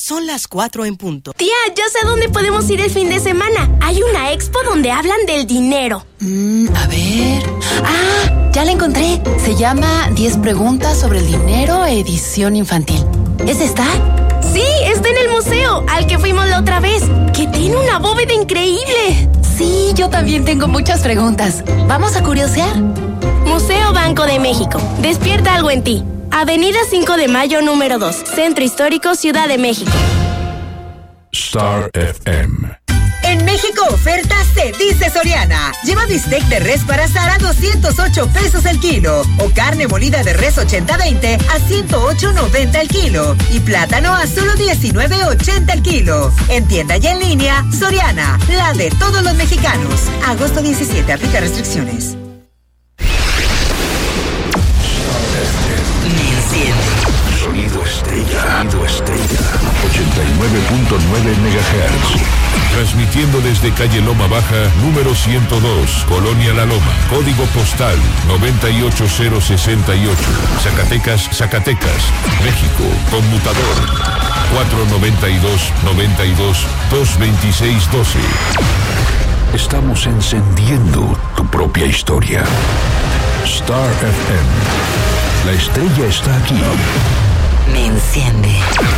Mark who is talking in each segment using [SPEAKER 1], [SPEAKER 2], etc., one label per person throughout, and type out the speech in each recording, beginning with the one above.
[SPEAKER 1] Son las 4 en punto.
[SPEAKER 2] Tía, ya sé dónde podemos ir el fin de semana. Hay una expo donde hablan del dinero.
[SPEAKER 3] A ver... ¡Ah! Ya la encontré. Se llama 10 preguntas sobre el dinero, edición infantil. ¿Es esta?
[SPEAKER 2] Sí, está en el museo, al que fuimos la otra vez, que tiene una bóveda increíble.
[SPEAKER 3] Sí, yo también tengo muchas preguntas. ¿Vamos a curiosear?
[SPEAKER 2] Museo Banco de México. Despierta algo en ti. Avenida 5 de Mayo, número 2. Centro Histórico, Ciudad de México.
[SPEAKER 4] Star FM.
[SPEAKER 5] En México oferta se dice Soriana. Lleva bistec de res para asar a 208 pesos el kilo. O carne molida de res 80-20 a 108.90 el kilo. Y plátano a solo 19.80 el kilo. En tienda y en línea, Soriana, la de todos los mexicanos. Agosto 17, aplica restricciones.
[SPEAKER 4] Sonido estrella. 89.9 MHz. Transmitiendo desde calle Loma Baja, número 102, Colonia La Loma. Código postal 98068. Zacatecas, México. Conmutador 492-92-226-12. Estamos encendiendo tu propia historia. Star FM. La estrella está aquí.
[SPEAKER 3] Me enciende.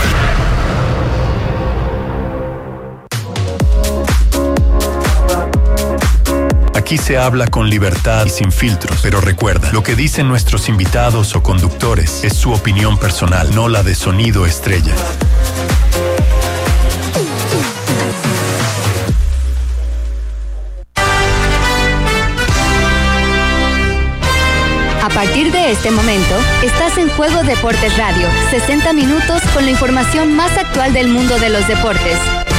[SPEAKER 6] Aquí se habla con libertad y sin filtros, pero recuerda, lo que dicen nuestros invitados o conductores es su opinión personal, no la de Sonido Estrella.
[SPEAKER 7] A partir de este momento, estás en Juego Deportes Radio, 60 minutos con la información más actual del mundo de los deportes.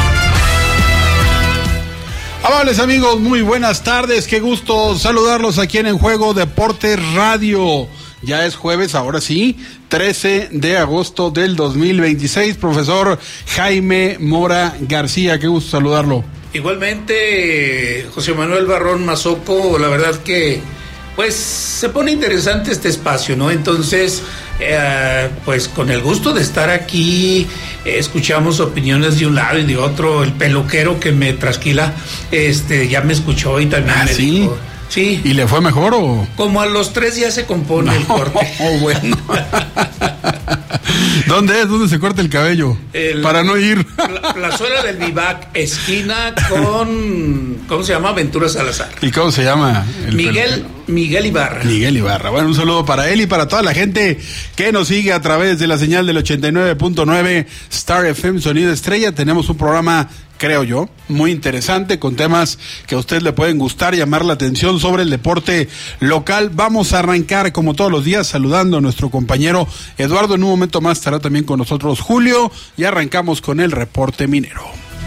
[SPEAKER 8] Amables amigos, muy buenas tardes, qué gusto saludarlos aquí en Juego Deportes Radio. Ya es jueves, ahora sí, 13 de agosto del 2026. Profesor Jaime Mora García, qué gusto saludarlo.
[SPEAKER 9] Igualmente, José Manuel Barrón Mazoco, la verdad que pues se pone interesante este espacio, ¿no? Entonces, pues con el gusto de estar aquí, escuchamos opiniones de un lado y de otro. El peluquero que me trasquila, ya me escuchó y también me dijo. Sí.
[SPEAKER 8] ¿Y le fue mejor o...?
[SPEAKER 9] Como a los 3 días se compone el corte.
[SPEAKER 8] Oh, bueno. ¿Dónde es? ¿Dónde se corta el cabello? Para no ir.
[SPEAKER 9] Plazuela del Vivac, esquina con... ¿Cómo se llama? Ventura Salazar.
[SPEAKER 8] ¿Y cómo se llama?
[SPEAKER 9] Miguel Ibarra.
[SPEAKER 8] Miguel Ibarra. Bueno, un saludo para él y para toda la gente que nos sigue a través de la señal del 89.9 Star FM Sonido Estrella. Tenemos un programa, creo yo, muy interesante, con temas que a usted le pueden gustar, llamar la atención sobre el deporte local. Vamos a arrancar, como todos los días, saludando a nuestro compañero Eduardo. En un momento más estará también con nosotros Julio, y arrancamos con el reporte minero.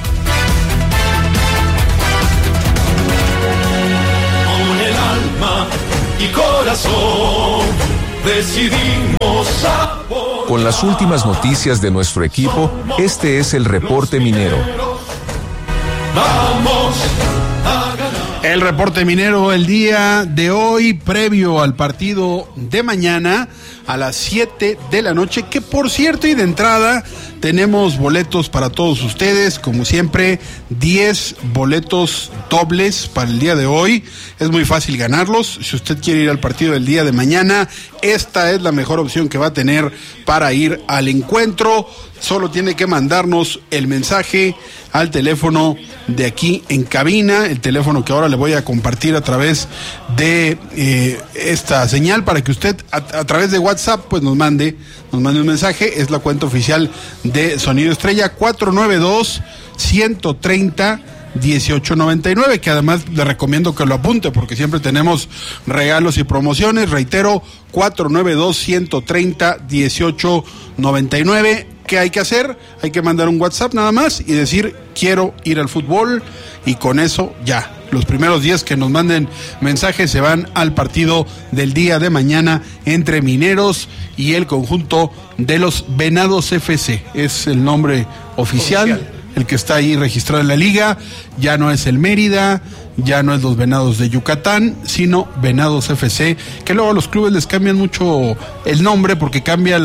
[SPEAKER 10] Con el alma y corazón decidimos apoyar.
[SPEAKER 11] Con las últimas noticias de nuestro equipo, este es el reporte minero.
[SPEAKER 10] Vamos a ganar.
[SPEAKER 8] El reporte minero el día de hoy, previo al partido de mañana a las 7 de la noche, que por cierto, y de entrada tenemos boletos para todos ustedes, como siempre, 10 boletos dobles para el día de hoy. Es muy fácil ganarlos. Si usted quiere ir al partido del día de mañana, esta es la mejor opción que va a tener para ir al encuentro. Solo tiene que mandarnos el mensaje al teléfono de aquí en cabina, el teléfono que ahora le voy a compartir a través de esta señal, para que usted a través de WhatsApp pues nos mande un mensaje. Es la cuenta oficial de Sonido Estrella, 492-130-1899, que además le recomiendo que lo apunte porque siempre tenemos regalos y promociones. Reitero, 492-130-1899. ¿Qué hay que hacer? Hay que mandar un WhatsApp nada más y decir quiero ir al fútbol, y con eso ya. Los primeros 10 que nos manden mensajes se van al partido del día de mañana entre Mineros y el conjunto de los Venados FC. Es el nombre oficial el que está ahí registrado en la liga, ya no es el Mérida, ya no es los Venados de Yucatán, sino Venados FC, que luego a los clubes les cambian mucho el nombre porque cambia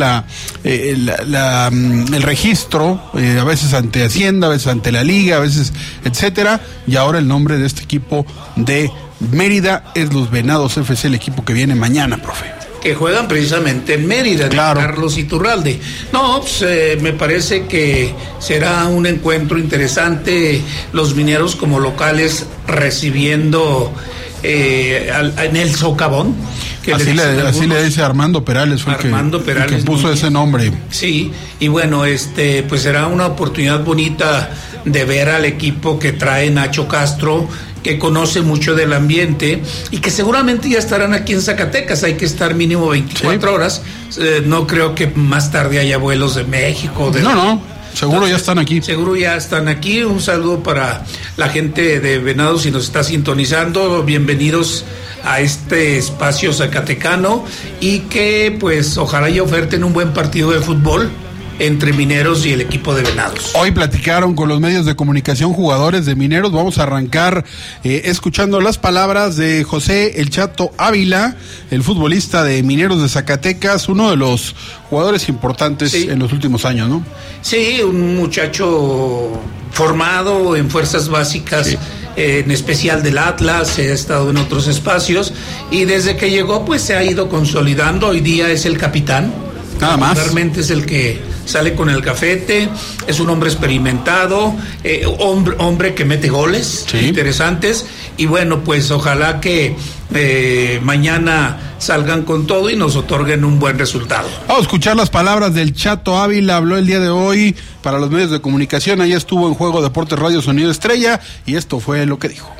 [SPEAKER 8] el registro, a veces ante Hacienda, a veces ante la liga, a veces etcétera, y ahora el nombre de este equipo de Mérida es los Venados FC, el equipo que viene mañana, profe.
[SPEAKER 9] Que juegan precisamente en Mérida,
[SPEAKER 8] claro.
[SPEAKER 9] Carlos Iturralde. No, pues me parece que será un encuentro interesante, los mineros como locales recibiendo en el socavón. Que
[SPEAKER 8] así le dice Armando Perales, fue
[SPEAKER 9] Armando Perales,
[SPEAKER 8] el que puso ese nombre.
[SPEAKER 9] Sí, y bueno, pues será una oportunidad bonita de ver al equipo que trae Nacho Castro, que conoce mucho del ambiente y que seguramente ya estarán aquí en Zacatecas. Hay que estar mínimo 24 horas. No creo que más tarde haya vuelos de México.
[SPEAKER 8] Seguro ya están aquí.
[SPEAKER 9] Seguro ya están aquí. Un saludo para la gente de Venados si nos está sintonizando. Bienvenidos a este espacio zacatecano y que pues ojalá y oferten un buen partido de fútbol entre Mineros y el equipo de Venados.
[SPEAKER 8] Hoy platicaron con los medios de comunicación jugadores de Mineros. Vamos a arrancar escuchando las palabras de José El Chato Ávila, el futbolista de Mineros de Zacatecas, uno de los jugadores importantes en los últimos años, ¿no?
[SPEAKER 9] Sí, un muchacho formado en fuerzas básicas, en especial del Atlas, ha estado en otros espacios y desde que llegó pues se ha ido consolidando. Hoy día es el capitán.
[SPEAKER 8] Nada más.
[SPEAKER 9] Realmente es el que sale con el gafete, es un hombre experimentado, hombre que mete goles interesantes y bueno, pues ojalá que mañana salgan con todo y nos otorguen un buen resultado.
[SPEAKER 8] Vamos a escuchar las palabras del Chato Ávila. Habló el día de hoy para los medios de comunicación, ahí estuvo en Juego Deportes Radio Sonido Estrella y esto fue lo que dijo.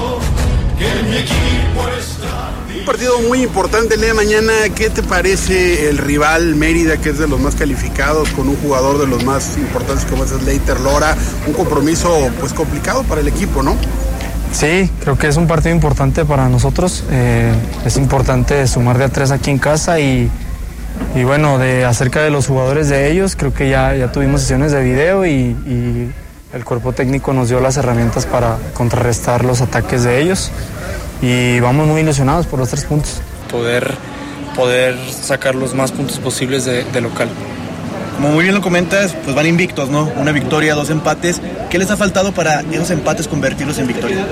[SPEAKER 8] Un partido muy importante el día de mañana. ¿Qué te parece el rival Mérida, que es de los más calificados, con un jugador de los más importantes como es Leiter Lora? Un compromiso pues complicado para el equipo, ¿no?
[SPEAKER 1] Sí, creo que es un partido importante para nosotros. Es importante sumar de a 3 aquí en casa y bueno, acerca de los jugadores de ellos, creo que ya tuvimos sesiones de video y el cuerpo técnico nos dio las herramientas para contrarrestar los ataques de ellos. Y vamos muy ilusionados por los 3 puntos.
[SPEAKER 12] Poder sacar los más puntos posibles de local.
[SPEAKER 13] Como muy bien lo comentas, pues van invictos, ¿no? 1 victoria, 2 empates. ¿Qué les ha faltado para esos empates convertirlos en victoria?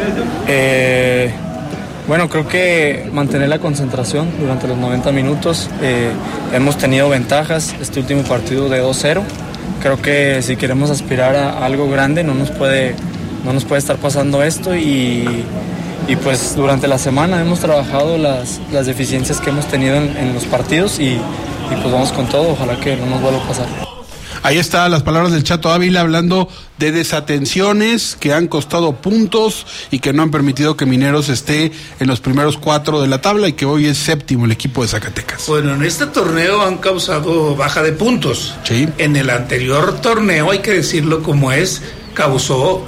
[SPEAKER 1] Bueno, creo que mantener la concentración durante los 90 minutos. Hemos tenido ventajas este último partido de 2-0. Creo que si queremos aspirar a algo grande no nos puede estar pasando esto y pues durante la semana hemos trabajado las deficiencias que hemos tenido en los partidos y pues vamos con todo, ojalá que no nos vuelva a pasar.
[SPEAKER 8] Ahí están las palabras del Chato Ávila hablando de desatenciones que han costado puntos y que no han permitido que Mineros esté en los primeros 4 de la tabla y que hoy es 7º el equipo de Zacatecas.
[SPEAKER 9] Bueno, en este torneo han causado baja de puntos.
[SPEAKER 8] Sí.
[SPEAKER 9] En el anterior torneo, hay que decirlo como es, causó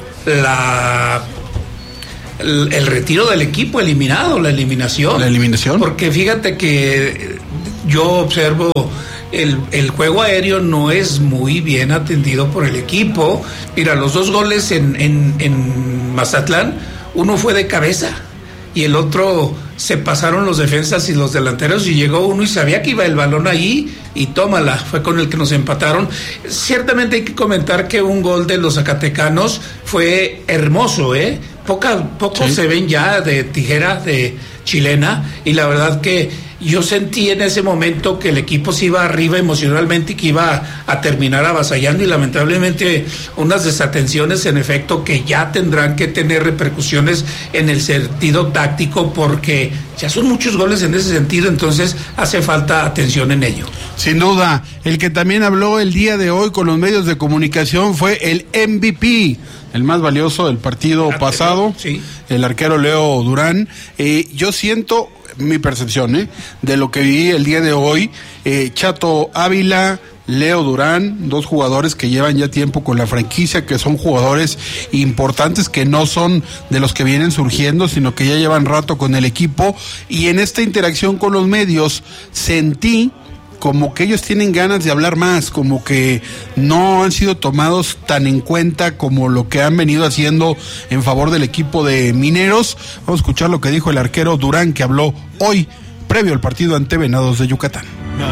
[SPEAKER 9] el retiro del equipo, la eliminación. Porque fíjate que yo observo el juego aéreo no es muy bien atendido por el equipo. Mira, los 2 goles en Mazatlán, uno fue de cabeza y el otro se pasaron los defensas y los delanteros y llegó uno y sabía que iba el balón ahí y tómala, fue con el que nos empataron. Ciertamente hay que comentar que un gol de los zacatecanos fue hermoso, poco se ven ya de tijera de chilena y la verdad que yo sentí en ese momento que el equipo se iba arriba emocionalmente y que iba a terminar avasallando y lamentablemente unas desatenciones en efecto que ya tendrán que tener repercusiones en el sentido táctico porque ya son muchos goles en ese sentido, entonces hace falta atención en ello.
[SPEAKER 8] Sin duda, el que también habló el día de hoy con los medios de comunicación fue el MVP, el más valioso del partido pasado, el arquero Leo Durán. Yo siento, mi percepción, de lo que vi el día de hoy, Chato Ávila, Leo Durán, 2 jugadores que llevan ya tiempo con la franquicia, que son jugadores importantes, que no son de los que vienen surgiendo, sino que ya llevan rato con el equipo, y en esta interacción con los medios sentí como que ellos tienen ganas de hablar más, como que no han sido tomados tan en cuenta como lo que han venido haciendo en favor del equipo de Mineros. Vamos a escuchar lo que dijo el arquero Durán, que habló hoy previo al partido ante Venados de Yucatán.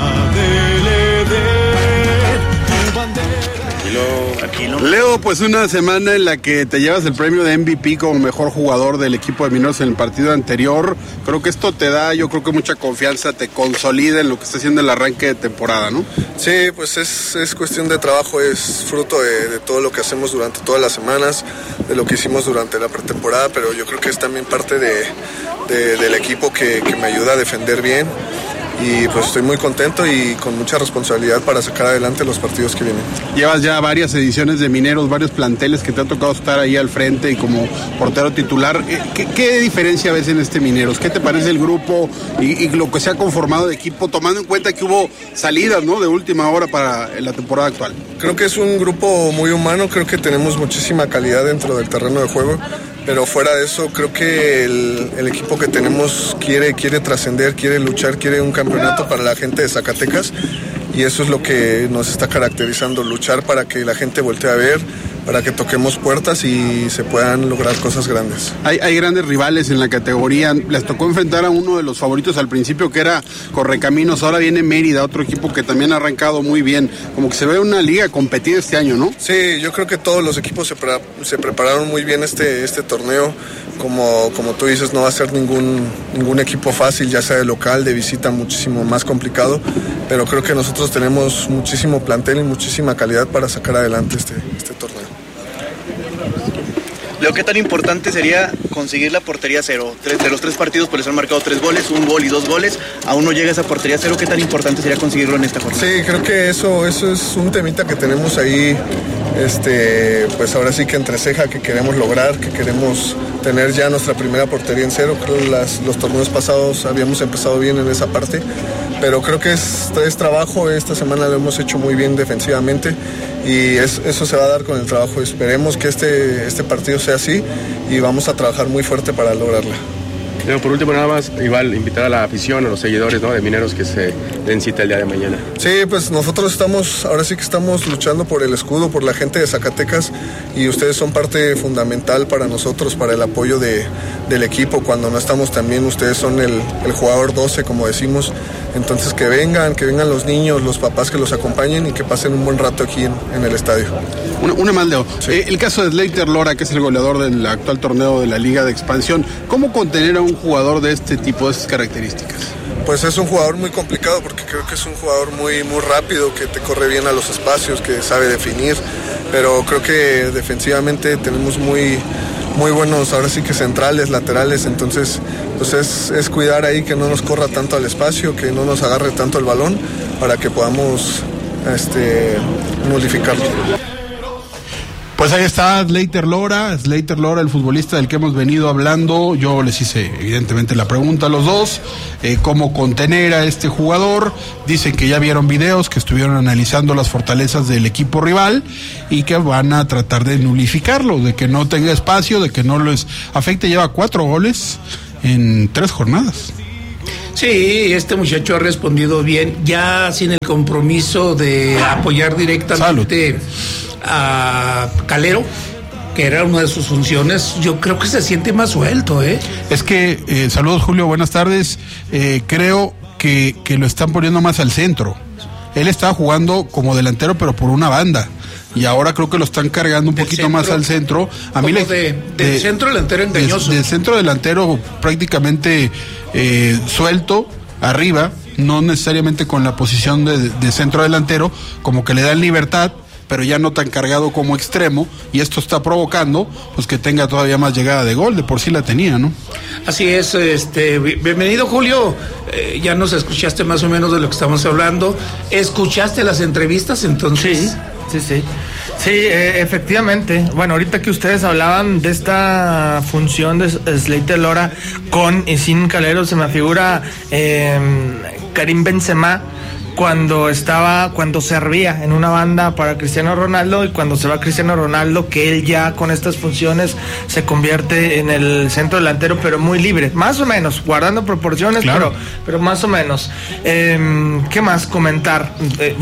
[SPEAKER 8] Leo, pues una semana en la que te llevas el premio de MVP como mejor jugador del equipo de Mineros en el partido anterior. Creo que esto te da, yo creo que mucha confianza, te consolida en lo que está haciendo el arranque de temporada, ¿no?
[SPEAKER 14] Sí, pues es cuestión de trabajo, es fruto de todo lo que hacemos durante todas las semanas, de lo que hicimos durante la pretemporada, pero yo creo que es también parte del equipo que me ayuda a defender bien. Y pues estoy muy contento y con mucha responsabilidad para sacar adelante los partidos que vienen.
[SPEAKER 8] Llevas ya varias ediciones de Mineros, varios planteles que te ha tocado estar ahí al frente y como portero titular. ¿Qué diferencia ves en este Mineros? ¿Qué te parece el grupo y lo que se ha conformado de equipo, tomando en cuenta que hubo salidas, ¿no?, de última hora para la temporada actual?
[SPEAKER 14] Creo que es un grupo muy humano, creo que tenemos muchísima calidad dentro del terreno de juego. Pero fuera de eso, creo que el equipo que tenemos quiere trascender, quiere luchar, quiere un campeonato para la gente de Zacatecas. Y eso es lo que nos está caracterizando, luchar para que la gente voltee a ver, para que toquemos puertas y se puedan lograr cosas grandes.
[SPEAKER 8] Hay grandes rivales en la categoría. Les tocó enfrentar a uno de los favoritos al principio, que era Correcaminos. Ahora viene Mérida, otro equipo que también ha arrancado muy bien. Como que se ve una liga competida este año, ¿no?
[SPEAKER 14] Sí, yo creo que todos los equipos se prepararon muy bien este torneo. Como tú dices, no va a ser ningún equipo fácil, ya sea de local, de visita, muchísimo más complicado. Pero creo que nosotros tenemos muchísimo plantel y muchísima calidad para sacar adelante este torneo.
[SPEAKER 13] Leo, ¿qué tan importante sería conseguir la portería cero? De los 3 partidos pues les han marcado 3 goles, 1 gol y 2 goles. Aún no llega esa portería cero. ¿Qué tan importante sería conseguirlo en esta jornada?
[SPEAKER 14] Sí, creo que eso es un temita que tenemos ahí, pues ahora sí que entre ceja, que queremos lograr, que queremos tener ya nuestra primera portería en cero. Creo que los torneos pasados habíamos empezado bien en esa parte, pero creo que es trabajo. Esta semana lo hemos hecho muy bien defensivamente y eso se va a dar con el trabajo. Esperemos que este partido sea así y vamos a trabajar muy fuerte para lograrla.
[SPEAKER 15] Pero por último, nada más, igual invitar a la afición, a los seguidores, ¿no?, de Mineros, que se den cita el día de mañana.
[SPEAKER 14] Sí, pues nosotros ahora sí que estamos luchando por el escudo, por la gente de Zacatecas, y ustedes son parte fundamental para nosotros, para el apoyo del equipo. Cuando no estamos también, ustedes son el jugador 12, como decimos. Entonces que vengan los niños, los papás, que los acompañen y que pasen un buen rato aquí en el estadio.
[SPEAKER 8] Una más, Leo. Sí. El caso de Slater Lora, que es el goleador del actual torneo de la Liga de Expansión. ¿Cómo contener a un jugador de este tipo, de estas características?
[SPEAKER 14] Pues es un jugador muy complicado, porque creo que es un jugador muy, muy rápido, que te corre bien a los espacios, que sabe definir, pero creo que defensivamente tenemos muy buenos, ahora sí que centrales, laterales. Entonces pues es cuidar ahí que no nos corra tanto al espacio, que no nos agarre tanto el balón, para que podamos nulificarlo.
[SPEAKER 8] Pues ahí está Slater Lora, el futbolista del que hemos venido hablando. Yo les hice evidentemente la pregunta a los dos, cómo contener a este jugador. Dicen que ya vieron videos, que estuvieron analizando las fortalezas del equipo rival y que van a tratar de nulificarlo, de que no tenga espacio, de que no les afecte. Lleva 4 goles en 3 jornadas.
[SPEAKER 9] Sí, este muchacho ha respondido bien, ya sin el compromiso de apoyar directamente a Calero, que era una de sus funciones. Yo creo que se siente más suelto,
[SPEAKER 8] Es que, saludos Julio, buenas tardes. Creo que lo están poniendo más al centro. Él estaba jugando como delantero, pero por una banda. Y ahora creo que lo están cargando un poquito más al centro. A mí
[SPEAKER 9] del centro delantero engañoso.
[SPEAKER 8] Del centro delantero prácticamente suelto, arriba, no necesariamente con la posición de centro delantero, como que le dan libertad, pero ya no tan cargado como extremo, y esto está provocando pues que tenga todavía más llegada de gol. De por sí la tenía, ¿no?
[SPEAKER 9] Así es. Bienvenido, Julio. Ya nos escuchaste más o menos de lo que estamos hablando. ¿Escuchaste las entrevistas entonces?
[SPEAKER 16] Sí, efectivamente. Bueno, ahorita que ustedes hablaban de esta función de Slater Lora con y sin Calero, se me figura Karim Benzema, cuando servía en una banda para Cristiano Ronaldo, y cuando se va Cristiano Ronaldo, que él ya con estas funciones se convierte en el centro delantero, pero muy libre, más o menos, guardando proporciones, claro. pero más o menos. ¿Qué más comentar?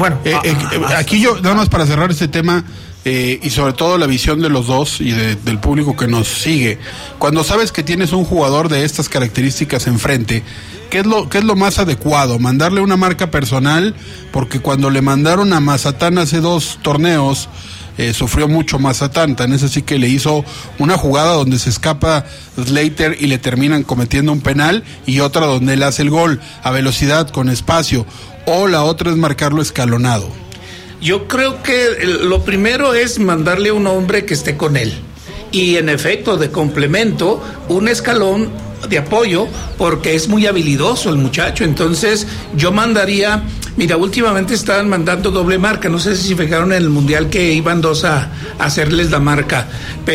[SPEAKER 8] Aquí yo, nada más para cerrar este tema, y sobre todo la visión de los dos y del público que nos sigue, cuando sabes que tienes un jugador de estas características enfrente, ¿qué es lo más adecuado? ¿Mandarle una marca personal? Porque cuando le mandaron a Mazatlán hace 2 torneos, sufrió mucho Mazatlán. Tan es así que le hizo una jugada donde se escapa Slater y le terminan cometiendo un penal, y otra donde él hace el gol a velocidad, con espacio, o la otra es marcarlo escalonado.
[SPEAKER 9] Yo creo que lo primero es mandarle a un hombre que esté con él, y en efecto de complemento un escalón de apoyo, porque es muy habilidoso el muchacho. Entonces yo mandaría, mira, últimamente estaban mandando doble marca, no sé si fijaron en el mundial que iban 2 a hacerles la marca,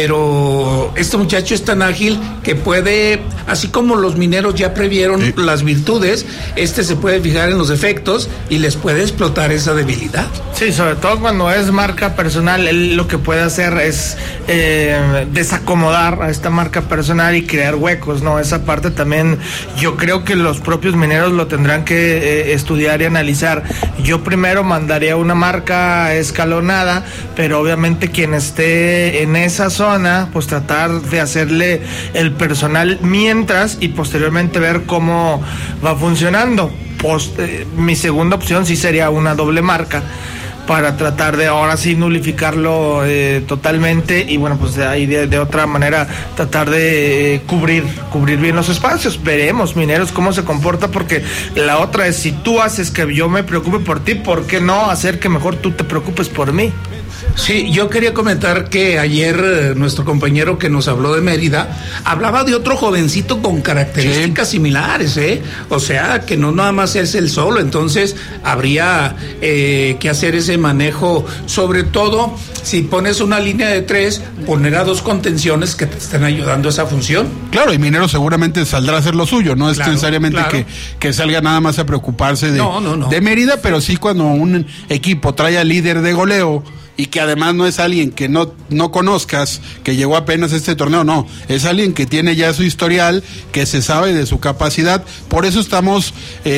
[SPEAKER 9] pero este muchacho es tan ágil que puede, así como los mineros ya previeron las virtudes, se puede fijar en los defectos y les puede explotar esa debilidad.
[SPEAKER 16] Sí, sobre todo cuando es marca personal, él lo que puede hacer es desacomodar a esta marca personal y crear huecos, ¿no? Esa parte también yo creo que los propios mineros lo tendrán que estudiar y analizar. Yo primero mandaría una marca escalonada, pero obviamente quien esté en esa zona, pues tratar de hacerle el personal mientras, y posteriormente ver cómo va funcionando. Mi segunda opción sí sería una doble marca, para tratar de ahora sí nulificarlo totalmente, y bueno, pues de ahí de otra manera tratar de cubrir bien los espacios. Veremos Mineros cómo se comporta, porque la otra es, si tú haces que yo me preocupe por ti, ¿por qué no hacer que mejor tú te preocupes por mí?
[SPEAKER 9] Sí, yo quería comentar que ayer nuestro compañero que nos habló de Mérida hablaba de otro jovencito con características similares, o sea, que no nada más es el solo. Entonces habría que hacer ese manejo, sobre todo si pones una línea de 3, poner a 2 contenciones que te estén ayudando a esa función.
[SPEAKER 8] Claro, y Minero seguramente saldrá a hacer lo suyo, no es necesariamente que salga nada más a preocuparse de Mérida, pero sí cuando un equipo trae al líder de goleo, y que además no es alguien que no conozcas, que llegó apenas a este torneo, no, es alguien que tiene ya su historial, que se sabe de su capacidad. Por eso estamos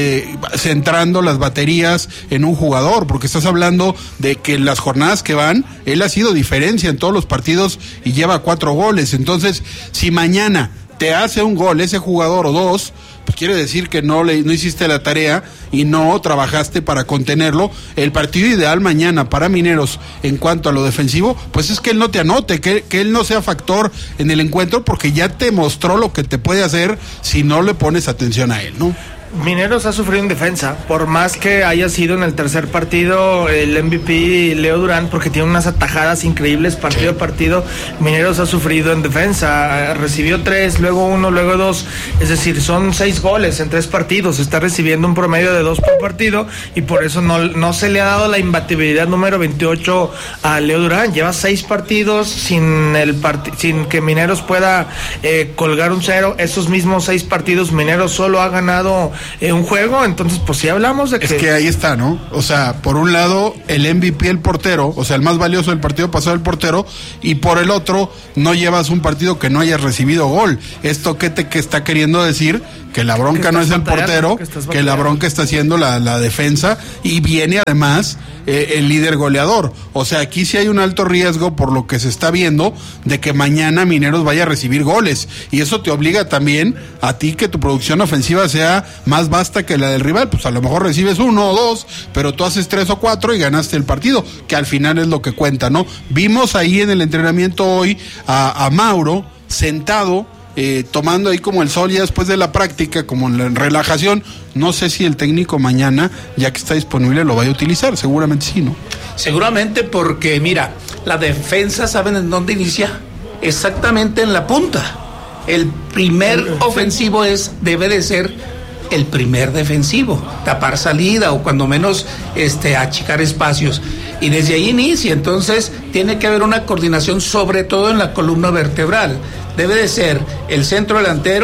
[SPEAKER 8] centrando las baterías en un jugador, porque estás hablando de que en las jornadas que van, él ha sido diferencia en todos los partidos y lleva 4 goles. Entonces, si mañana te hace un gol ese jugador o 2, pues quiere decir que no hiciste la tarea y no trabajaste para contenerlo. El partido ideal mañana para Mineros en cuanto a lo defensivo, pues es que él no te anote, que él no sea factor en el encuentro, porque ya te mostró lo que te puede hacer si no le pones atención a él, ¿no?
[SPEAKER 16] Mineros ha sufrido en defensa, por más que haya sido en el tercer partido el MVP Leo Durán, porque tiene unas atajadas increíbles partido a partido. Mineros ha sufrido en defensa, recibió 3, luego 1, luego 2, es decir, son 6 goles en 3 partidos, está recibiendo un promedio de 2 por partido, y por eso no se le ha dado la imbatibilidad número 28 a Leo Durán. Lleva 6 partidos sin que Mineros pueda colgar un 0. Esos mismos 6 partidos Mineros solo ha ganado un juego. Entonces pues sí hablamos de que...
[SPEAKER 8] Es que ahí está, ¿no? O sea, por un lado el MVP el portero, o sea, el más valioso del partido pasado el portero, y por el otro no llevas un partido que no hayas recibido gol. ¿Esto qué está queriendo decir? Que la bronca no es el portero, que la bronca está haciendo la defensa, y viene además el líder goleador. O sea, aquí sí hay un alto riesgo, por lo que se está viendo, de que mañana Mineros vaya a recibir goles, y eso te obliga también a ti que tu producción ofensiva sea más vasta que la del rival. Pues a lo mejor recibes 1 o 2, pero tú haces 3 o 4 y ganaste el partido, que al final es lo que cuenta, ¿no? Vimos ahí en el entrenamiento hoy a Mauro sentado, tomando ahí como el sol ya después de la práctica, como en la relajación. No sé si el técnico mañana, ya que está disponible, lo vaya a utilizar. Seguramente sí, ¿no?
[SPEAKER 9] Seguramente, porque mira, la defensa, ¿saben en dónde inicia? Exactamente en la punta. El primer ofensivo debe de ser el primer defensivo, tapar salida o cuando menos achicar espacios, y desde ahí inicia. Entonces tiene que haber una coordinación, sobre todo en la columna vertebral. Debe de ser el centro delantero,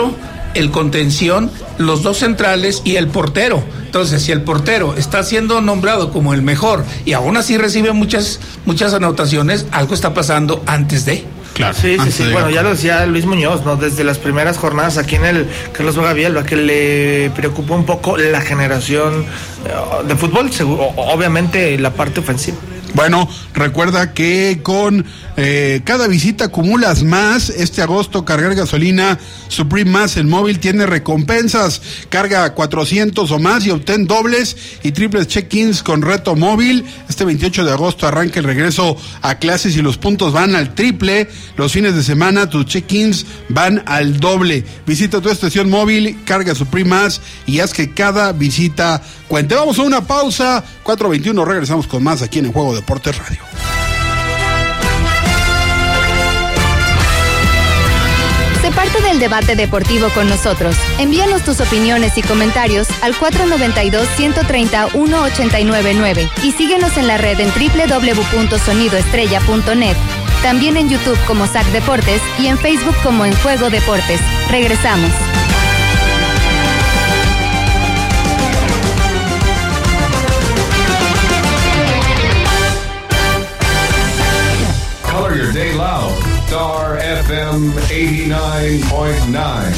[SPEAKER 9] el contención, los dos centrales y el portero. Entonces, si el portero está siendo nombrado como el mejor y aún así recibe muchas anotaciones, algo está pasando antes de.
[SPEAKER 16] Claro. Sí. Bueno, ya lo decía Luis Muñoz, ¿no? Desde las primeras jornadas aquí en el Carlos Vega Villalba, que le preocupa un poco la generación de fútbol, obviamente la parte ofensiva.
[SPEAKER 8] Bueno, recuerda que con cada visita acumulas más. Este agosto cargar gasolina Supreme Más en móvil tiene recompensas. Carga 400 o más y obtén dobles y triples check-ins con reto móvil. Este 28 de agosto arranca el regreso a clases y los puntos van al triple. Los fines de semana tus check-ins van al doble. Visita tu estación móvil, carga Supreme Más y haz que cada visita cuente. Vamos a una pausa. 4:21, regresamos con más aquí en el Juego Deportes Radio.
[SPEAKER 7] Sé parte del debate deportivo con nosotros. Envíanos tus opiniones y comentarios al 492-130-1899 y síguenos en la red en www.sonidoestrella.net. También en YouTube como SAC Deportes y en Facebook como En Juego Deportes. Regresamos.
[SPEAKER 4] Color your day loud. Star FM 89.9.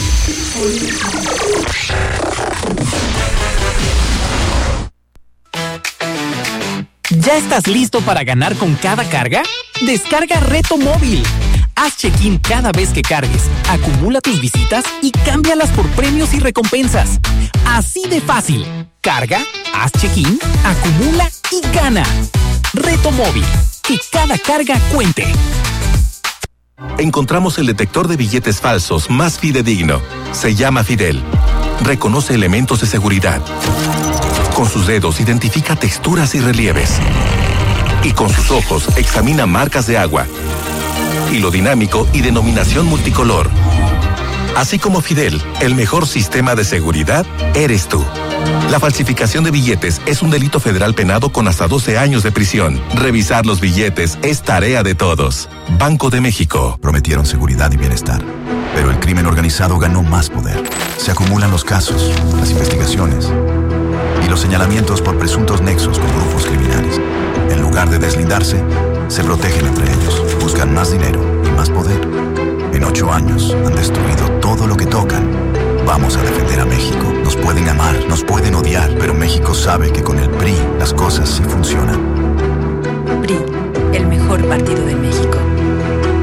[SPEAKER 17] ¿Ya estás listo para ganar con cada carga? Descarga Reto Móvil. Haz check-in cada vez que cargues, acumula tus visitas y cámbialas por premios y recompensas. Así de fácil. Carga, haz check-in, acumula y gana. Reto Móvil. Que cada carga cuente.
[SPEAKER 18] Encontramos el detector de billetes falsos más fidedigno. Se llama Fidel. Reconoce elementos de seguridad. Con sus dedos identifica texturas y relieves. Y con sus ojos examina marcas de agua, hilo dinámico y denominación multicolor. Así como Fidel, el mejor sistema de seguridad eres tú. La falsificación de billetes es un delito federal penado con hasta 12 años de prisión. Revisar los billetes es tarea de todos. Banco de México.
[SPEAKER 19] Prometieron seguridad y bienestar, pero el crimen organizado ganó más poder. Se acumulan los casos, las investigaciones y los señalamientos por presuntos nexos con grupos criminales. En lugar de deslindarse, se protegen entre ellos, buscan más dinero y más poder. En 8 años han destruido todo lo que tocan. Vamos a defender a México. Nos pueden amar, nos pueden odiar, pero México sabe que con el PRI las cosas sí funcionan.
[SPEAKER 20] PRI, el mejor partido de México.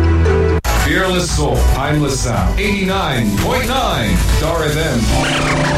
[SPEAKER 4] Fearless Soul, Timeless Sound, 89.9 Star FM.